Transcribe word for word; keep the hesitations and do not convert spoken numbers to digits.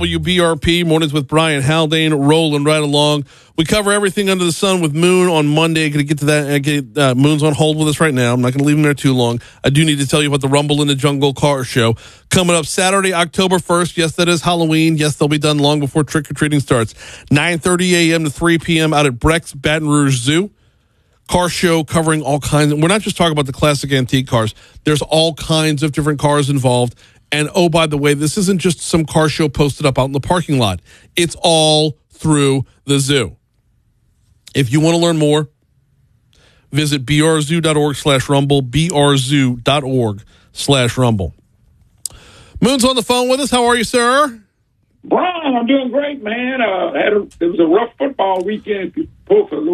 W B R P, Mornings with Brian Haldane, rolling right along. We cover everything under the sun with Moon on Monday. Going to get to that. Get, uh, Moon's on hold with us right now. I'm not going to leave him there too long. I do need to tell you about the Rumble in the Jungle car show. Coming up Saturday, October first. Yes, that is Halloween. Yes, they'll be done long before trick-or-treating starts. nine thirty a.m. to three p.m. out at Breck's Baton Rouge Zoo. Car show covering all kinds. We're not just talking about the classic antique cars. There's all kinds of different cars involved. And, oh, by the way, this isn't just some car show posted up out in the parking lot. It's all through the zoo. If you want to learn more, visit brzoo.org slash rumble, brzoo.org slash rumble. Moon's on the phone with us. How are you, sir? Brian, I'm doing great, man. Uh, had a, it was a rough football weekend. Both